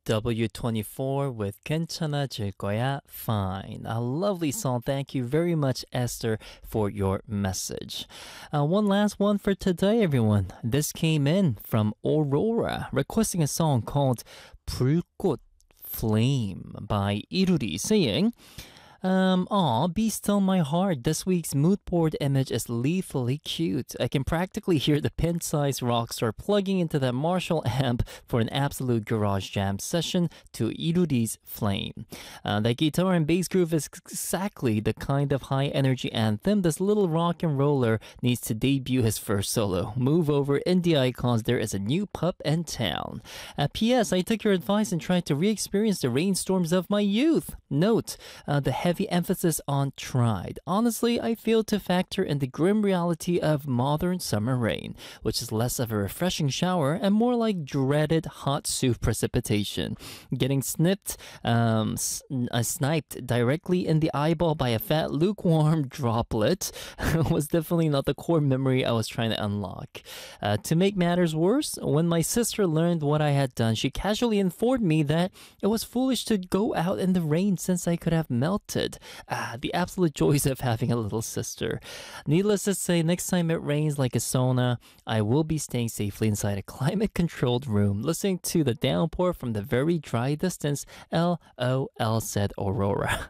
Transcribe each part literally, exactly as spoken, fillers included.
W twenty-four with 괜찮아질 거야, fine. A lovely song. Thank you very much, Esther, for your message. Uh, one last one for today, everyone. This came in from Aurora, requesting a song called 불꽃, Flame by Iruri, saying, Um, aw, be still my heart. This week's mood board image is lethally cute. I can practically hear the pin-sized rockstar plugging into that Marshall amp for an absolute garage jam session to Iruri's Flame. Uh, that guitar and bass groove is exactly the kind of high-energy anthem this little rock and roller needs to debut his first solo. Move over, indie icons, there is a new pup in town. Uh, P S. I took your advice and tried to re-experience the rainstorms of my youth. Note, uh, the heavy emphasis on tried. Honestly, I failed to factor in the grim reality of modern summer rain, which is less of a refreshing shower and more like dreaded hot soup precipitation. Getting snipped, um, s- uh, sniped directly in the eyeball by a fat lukewarm droplet was definitely not the core memory I was trying to unlock. Uh, to make matters worse, when my sister learned what I had done, she casually informed me that it was foolish to go out in the rain since I could have melted. Ah, the absolute joys of having a little sister. Needless to say, next time it rains like a sauna, I will be staying safely inside a climate-controlled room, listening to the downpour from the very dry distance. L O L, said Aurora.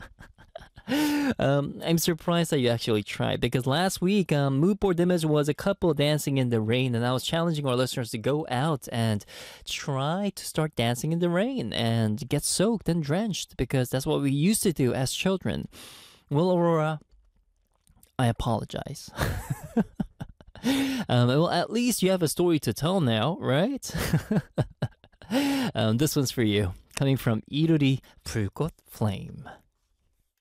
Um, I'm surprised that you actually tried because last week, um, mood board image was a couple dancing in the rain, and I was challenging our listeners to go out and try to start dancing in the rain and get soaked and drenched because that's what we used to do as children. Well, Aurora, I apologize. um, well, at least you have a story to tell now, right? um, this one's for you, coming from Iruri, 불꽃, Flame.